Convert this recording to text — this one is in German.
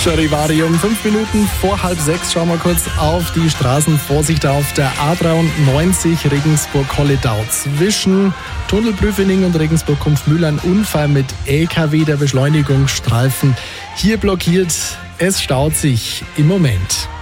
Charivari, 5 Minuten vor 5:30 schauen wir kurz auf die Straßen. Vorsicht auf der A93 Regensburg-Holledau. Zwischen Tunnelprüfening und Regensburg-Kumpfmühl ein Unfall mit LKW, der Beschleunigungsstreifen hier blockiert. Es staut sich im Moment.